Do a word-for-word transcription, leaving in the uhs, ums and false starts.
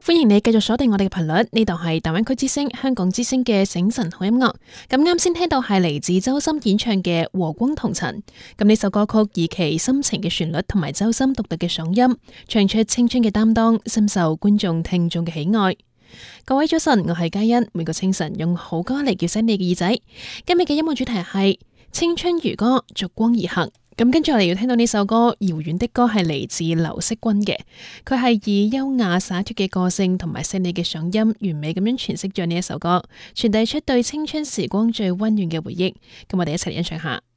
歡迎你繼續鎖定我哋嘅頻率，呢度係大灣區之聲、香港之聲嘅醒晨好音樂。咁啱先聽到係嚟自周深演唱嘅《和光同塵》。咁呢首歌曲以其深情嘅旋律同埋周深獨特嘅嗓音，唱出青春嘅擔當，深受觀眾聽眾嘅喜愛。各位早晨，我係嘉欣，每個清晨用好歌嚟叫醒你嘅耳仔。今日嘅音樂主題係青春如歌，逐光而行。咁跟住我哋要聽到呢首歌《遙遠的歌》，係嚟自劉惜君嘅。佢係以優雅灑脫嘅個性同埋細膩嘅嗓音，完美咁樣詮釋咗呢一首歌，傳遞出對青春時光最溫暖嘅回憶。咁我哋一齊嚟欣賞下。